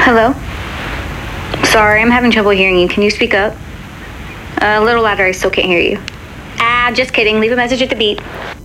Hello? Sorry, I'm having trouble hearing you. Can you speak up? A little louder, I still can't hear you. Just kidding. Leave a message at the beep.